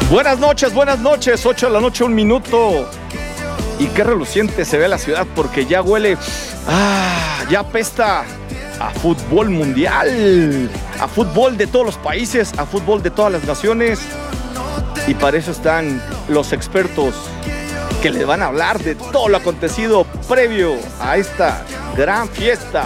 Buenas noches, 8 de la noche, 1 minuto. Y qué reluciente se ve la ciudad porque ya huele, ya apesta a fútbol mundial, a fútbol de todos los países, a fútbol de todas las naciones. Y para eso están los expertos que les van a hablar de todo lo acontecido previo a esta gran fiesta.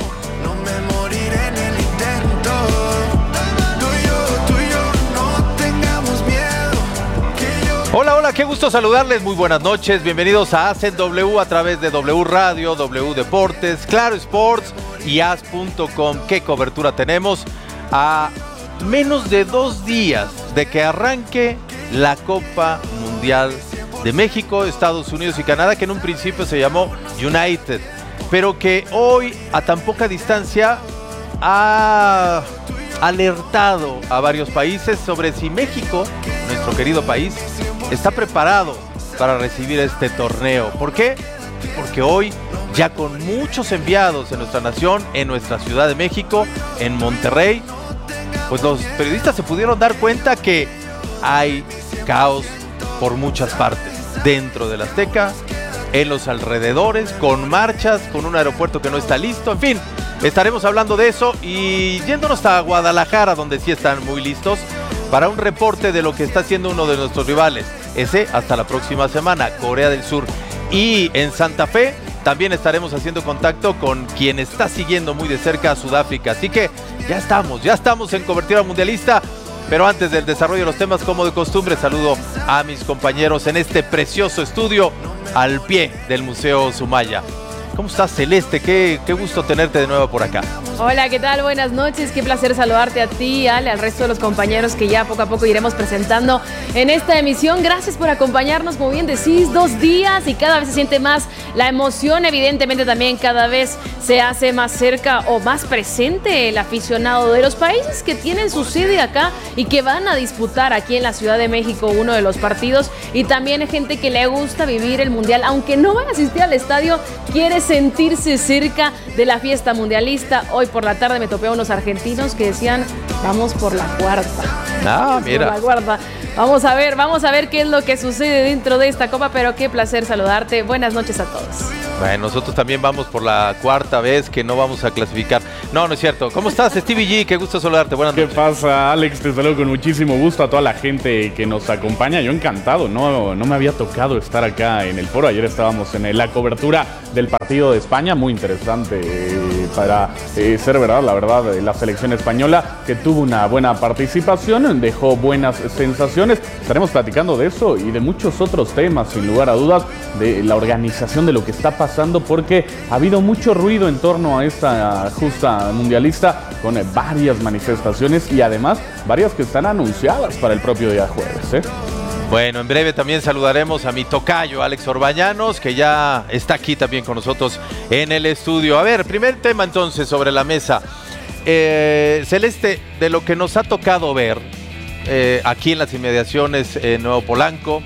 Hola, qué gusto saludarles, muy buenas noches, bienvenidos a Hacen W a través de W Radio, W Deportes, Claro Sports y As.com. ¿Qué cobertura tenemos? A menos de 2 días de que arranque la Copa Mundial de México, Estados Unidos y Canadá, que en un principio se llamó United, pero que hoy a tan poca distancia ha alertado a varios países sobre si México, nuestro querido país, está preparado para recibir este torneo. ¿Por qué? Porque hoy, ya con muchos enviados en nuestra nación, en nuestra Ciudad de México, en Monterrey, pues los periodistas se pudieron dar cuenta que hay caos por muchas partes, dentro del Azteca, en los alrededores, con marchas, con un aeropuerto que no está listo, en fin, estaremos hablando de eso y yéndonos a Guadalajara, donde sí están muy listos, para un reporte de lo que está haciendo uno de nuestros rivales, ese hasta la próxima semana, Corea del Sur. Y en Santa Fe también estaremos haciendo contacto con quien está siguiendo muy de cerca a Sudáfrica. Así que ya estamos en cobertura mundialista. Pero antes del desarrollo de los temas, como de costumbre, saludo a mis compañeros en este precioso estudio al pie del Museo Sumaya. ¿Cómo estás, Celeste? Qué gusto tenerte de nuevo por acá. Hola, ¿qué tal? Buenas noches. Qué placer saludarte a ti, Ale, al resto de los compañeros que ya poco a poco iremos presentando en esta emisión. Gracias por acompañarnos, como bien decís, 2 días y cada vez se siente más la emoción. Evidentemente también cada vez se hace más cerca o más presente el aficionado de los países que tienen su sede acá y que van a disputar aquí en la Ciudad de México uno de los partidos. Y también hay gente que le gusta vivir el Mundial, aunque no va a asistir al estadio, quiere sentirse cerca de la fiesta mundialista. Hoy por la tarde me topé a unos argentinos que decían, vamos por la cuarta. Mira. Por la cuarta. Vamos a ver qué es lo que sucede dentro de esta copa, pero qué placer saludarte. Buenas noches a todos. Bueno, nosotros también vamos por la 4ª vez que no vamos a clasificar. No es cierto. ¿Cómo estás, Stevie G? Qué gusto saludarte. Buenas noches. ¿Qué pasa, Alex? Te saludo con muchísimo gusto a toda la gente que nos acompaña. Yo encantado. No me había tocado estar acá en el foro. Ayer estábamos en la cobertura del partido de España. Muy interesante para ser verdad. La verdad, la selección española que tuvo una buena participación, dejó buenas sensaciones. Estaremos platicando de eso y de muchos otros temas, sin lugar a dudas, de la organización de lo que está pasando, porque ha habido mucho ruido en torno a esta justa mundialista, con varias manifestaciones y además varias que están anunciadas para el propio día jueves. Bueno, en breve también saludaremos a mi tocayo, Alex Orbañanos, que ya está aquí también con nosotros en el estudio. A ver, primer tema entonces sobre la mesa. Celeste, de lo que nos ha tocado ver aquí en las inmediaciones en Nuevo Polanco,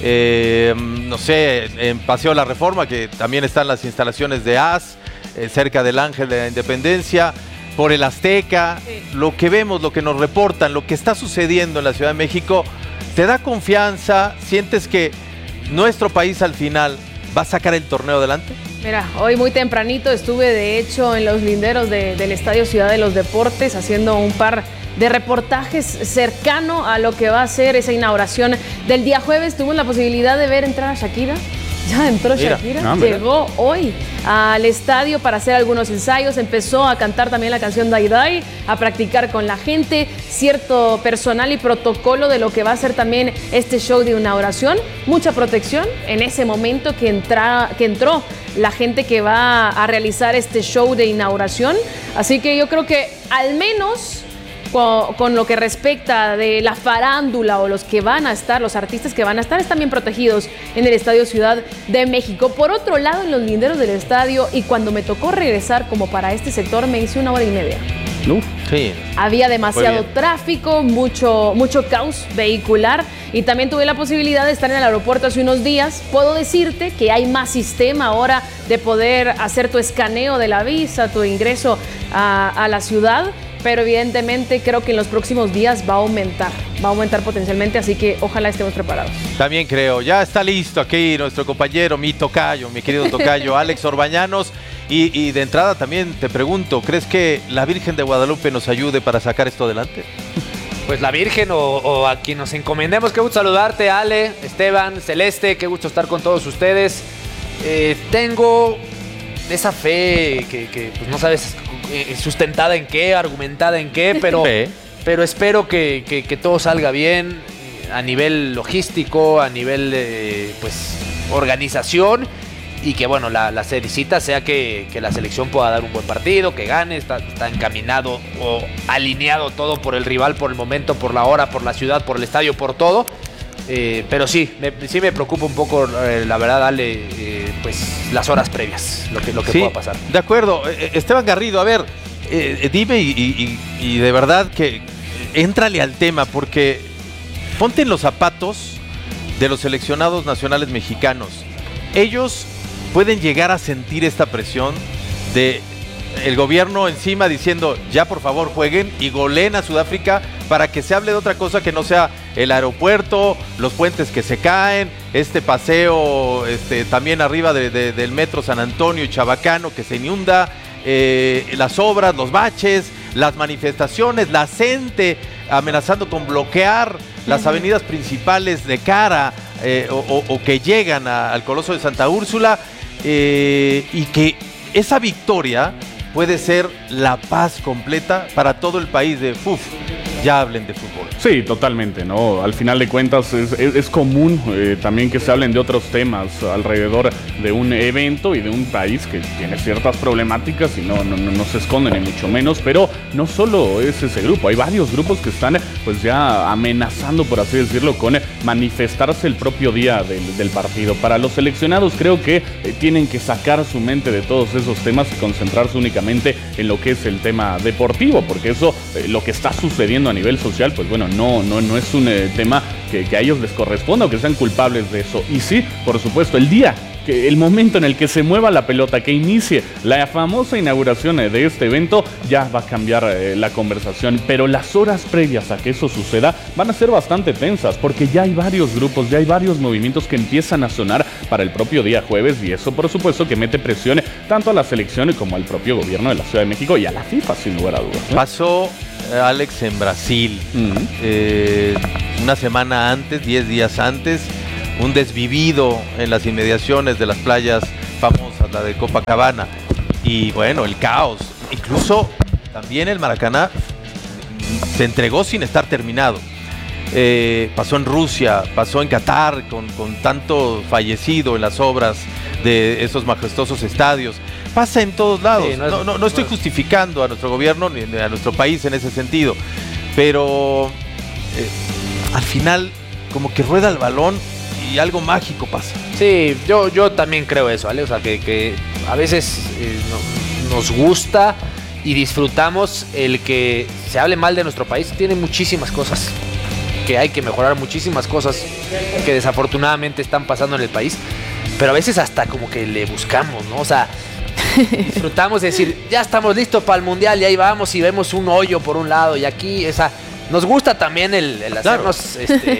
no sé, en Paseo de la Reforma, que también están las instalaciones de AS, cerca del Ángel de la Independencia, por el Azteca, sí. Lo que vemos, lo que nos reportan, lo que está sucediendo en la Ciudad de México, ¿te da confianza? ¿Sientes que nuestro país al final va a sacar el torneo adelante? Mira, hoy muy tempranito estuve de hecho en los linderos del Estadio Ciudad de los Deportes haciendo un par de reportajes cercano a lo que va a ser esa inauguración del día jueves. Tuvimos la posibilidad de ver entrar a Shakira. Ya entró Shakira, llegó hoy al estadio para hacer algunos ensayos, empezó a cantar también la canción Dai Dai, a practicar con la gente, cierto personal y protocolo de lo que va a ser también este show de inauguración, mucha protección en ese momento que entró la gente que va a realizar este show de inauguración, así que yo creo que al menos con lo que respecta de la farándula o los que van a estar, los artistas que van a estar, están bien protegidos en el Estadio Ciudad de México. Por otro lado, en los linderos del estadio, y cuando me tocó regresar como para este sector, me hice 1 hora y media. Sí. Había demasiado tráfico, mucho caos vehicular, y también tuve la posibilidad de estar en el aeropuerto hace unos días. Puedo decirte que hay más sistema ahora de poder hacer tu escaneo de la visa, tu ingreso a la ciudad, pero evidentemente creo que en los próximos días va a aumentar. va a aumentar potencialmente, así que ojalá estemos preparados. También creo, ya está listo aquí nuestro compañero, mi tocayo, mi querido tocayo, Alex Orbañanos. Y de entrada también te pregunto, ¿crees que la Virgen de Guadalupe nos ayude para sacar esto adelante? Pues la Virgen o a quien nos encomendemos. Qué gusto saludarte, Ale, Esteban, Celeste, qué gusto estar con todos ustedes. Tengo esa fe que pues no sabes sustentada en qué, argumentada en qué, pero espero que todo salga bien a nivel logístico, a nivel pues organización, y que bueno, la cerecita sea que la selección pueda dar un buen partido, que gane, está encaminado o alineado todo por el rival, por el momento, por la hora, por la ciudad, por el estadio, por todo. Pero sí me preocupa un poco, la verdad, Ale, pues las horas previas, lo que sí, pueda pasar. De acuerdo. Esteban Garrido, a ver, dime y de verdad que éntrale al tema, porque ponte en los zapatos de los seleccionados nacionales mexicanos. Ellos pueden llegar a sentir esta presión de el gobierno encima diciendo ya por favor jueguen y goleen a Sudáfrica, para que se hable de otra cosa que no sea el aeropuerto, los puentes que se caen, este paseo también arriba del metro San Antonio y Chabacano que se inunda, las obras, los baches, las manifestaciones, la gente amenazando con bloquear las avenidas principales de cara o que llegan al Coloso de Santa Úrsula, y que esa victoria puede ser la paz completa para todo el país de ya hablen de fútbol. Sí, totalmente, ¿no? Al final de cuentas es común también que se hablen de otros temas alrededor de un evento y de un país que tiene ciertas problemáticas y no se esconden ni mucho menos, pero no solo es ese grupo, hay varios grupos que están pues ya amenazando, por así decirlo, con manifestarse el propio día del partido. Para los seleccionados creo que tienen que sacar su mente de todos esos temas y concentrarse únicamente en lo que es el tema deportivo, porque eso, lo que está sucediendo a nivel social, pues bueno, no es un tema que a ellos les corresponda o que sean culpables de eso. Y sí, por supuesto, el momento en el que se mueva la pelota, que inicie la famosa inauguración de este evento, ya va a cambiar la conversación, pero las horas previas a que eso suceda van a ser bastante tensas, porque ya hay varios grupos, ya hay varios movimientos que empiezan a sonar para el propio día jueves, y eso por supuesto que mete presión tanto a la selección como al propio gobierno de la Ciudad de México y a la FIFA, sin lugar a dudas, ¿no? Pasó, Alex, en Brasil, una semana antes, 10 días antes, un desvivido en las inmediaciones de las playas famosas, la de Copacabana, y bueno, el caos. Incluso también el Maracaná se entregó sin estar terminado. Pasó en Rusia, pasó en Qatar con tanto fallecido en las obras de esos majestuosos estadios. Pasa en todos lados. Sí, no estoy justificando a nuestro gobierno ni a nuestro país en ese sentido, pero al final como que rueda el balón y algo mágico pasa. Sí, yo también creo eso, ¿vale? O sea, que a veces nos gusta y disfrutamos el que se hable mal de nuestro país. Tiene muchísimas cosas que hay que mejorar, muchísimas cosas que desafortunadamente están pasando en el país, pero a veces hasta como que le buscamos, ¿no? O sea, disfrutamos de decir, ya estamos listos para el Mundial y ahí vamos y vemos un hoyo por un lado y aquí, nos gusta también el hacernos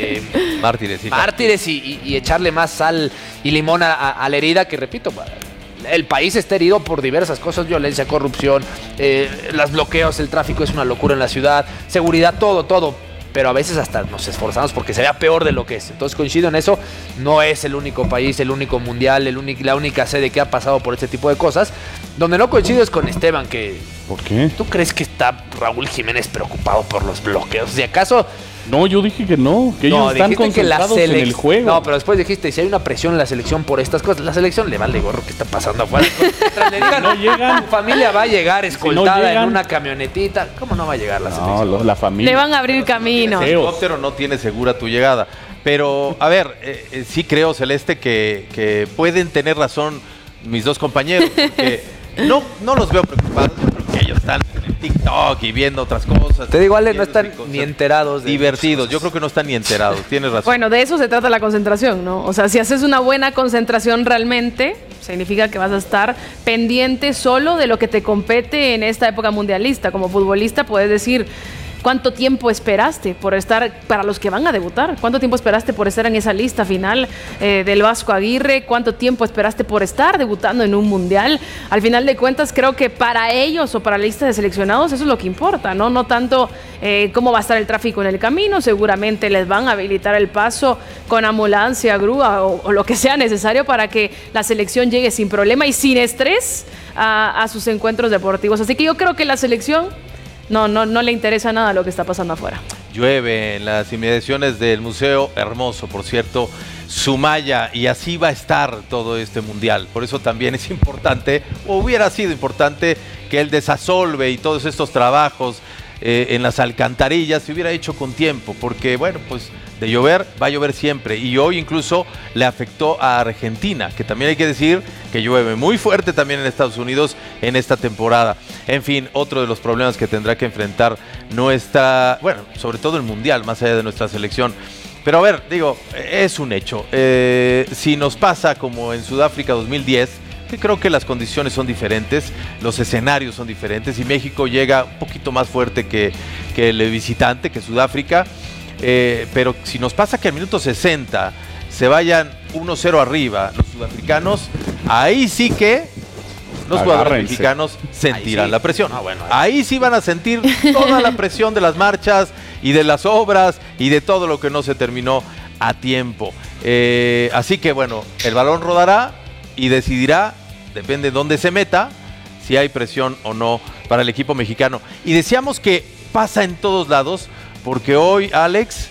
mártires y echarle más sal y limón a la herida, que repito, el país está herido por diversas cosas: violencia, corrupción, los bloqueos, el tráfico es una locura en la ciudad, seguridad, todo, pero a veces hasta nos esforzamos porque se vea peor de lo que es. Entonces coincido en eso, no es el único país, el único mundial, la única sede que ha pasado por este tipo de cosas. Donde no coincido es con Esteban, que... ¿Por qué? ¿Tú crees que está Raúl Jiménez preocupado por los bloqueos? Si acaso... No, yo dije que no, que ellos están concentrados en el juego. No, pero después dijiste, si hay una presión en la selección por estas cosas, la selección le vale gorro que está pasando afuera. No llegan. Tu familia va a llegar escoltada en una camionetita. ¿Cómo no va a llegar la selección? No, la familia. Le van a abrir camino. El helicóptero no tiene segura tu llegada. Pero, a ver, sí creo, Celeste, que pueden tener razón mis dos compañeros, porque no los veo preocupados, porque ellos están en TikTok y viendo otras cosas. Te digo, Ale, no están ni enterados. Divertidos, yo creo que no están ni enterados, tienes razón. Bueno, de eso se trata la concentración, ¿no? O sea, si haces una buena concentración realmente, significa que vas a estar pendiente solo de lo que te compete en esta época mundialista. Como futbolista puedes decir, ¿Cuánto tiempo esperaste por estar, para los que van a debutar? ¿Cuánto tiempo esperaste por estar en esa lista final del Vasco Aguirre? ¿Cuánto tiempo esperaste por estar debutando en un mundial? Al final de cuentas, creo que para ellos o para la lista de seleccionados eso es lo que importa, ¿no? No tanto cómo va a estar el tráfico en el camino. Seguramente les van a habilitar el paso con ambulancia, grúa o lo que sea necesario para que la selección llegue sin problema y sin estrés a sus encuentros deportivos. Así que yo creo que la selección no le interesa nada lo que está pasando afuera. Llueve en las inmediaciones del museo, hermoso, por cierto, Sumaya, y así va a estar todo este mundial. Por eso también es importante, o hubiera sido importante, que el desasolve y todos estos trabajos en las alcantarillas se hubiera hecho con tiempo, porque bueno, pues de llover va a llover siempre, y hoy incluso le afectó a Argentina, que también hay que decir que llueve muy fuerte también en Estados Unidos en esta temporada. En fin, otro de los problemas que tendrá que enfrentar bueno, sobre todo el mundial, más allá de nuestra selección. Pero a ver, digo, es un hecho. Si nos pasa como en Sudáfrica 2010, que creo que las condiciones son diferentes, los escenarios son diferentes, y México llega un poquito más fuerte que el visitante, que Sudáfrica. Pero si nos pasa que al minuto 60 se vayan 1-0 arriba los sudafricanos, ahí sí que los jugadores mexicanos sentirán la presión. Ahí sí van a sentir toda la presión de las marchas y de las obras y de todo lo que no se terminó a tiempo. Así que bueno, el balón rodará y decidirá, depende de dónde se meta, si hay presión o no para el equipo mexicano. Y decíamos que pasa en todos lados, porque hoy, Alex,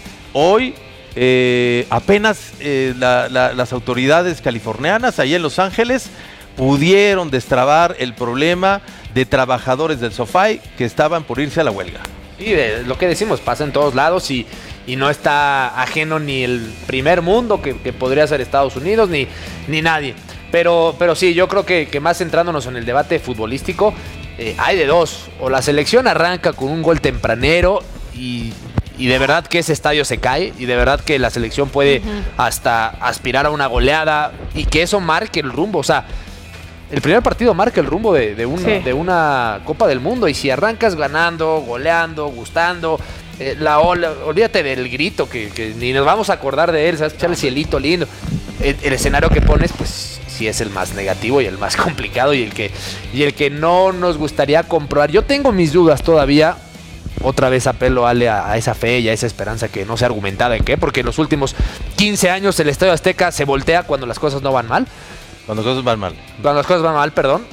apenas las autoridades californianas, ahí en Los Ángeles, pudieron destrabar el problema de trabajadores del SoFi que estaban por irse a la huelga. Sí, lo que decimos, pasa en todos lados y no está ajeno ni el primer mundo que podría ser Estados Unidos ni nadie. Pero sí, yo creo que más centrándonos en el debate futbolístico, hay de dos. O la selección arranca con un gol tempranero y de verdad que ese estadio se cae y de verdad que la selección puede hasta aspirar a una goleada y que eso marque el rumbo. O sea, el primer partido marca el rumbo de una Copa del Mundo, y si arrancas ganando, goleando, gustando, olvídate del grito que ni nos vamos a acordar de él, ¿sabes? Echar el cielito lindo. El escenario que pones, pues sí es el más negativo y el más complicado y el que no nos gustaría comprobar. Yo tengo mis dudas todavía. Otra vez apelo a esa fe y a esa esperanza que no sea argumentada en qué, porque en los últimos 15 años el Estadio Azteca se voltea cuando las cosas no van mal. Cuando las cosas van mal. Cuando las cosas van mal, perdón.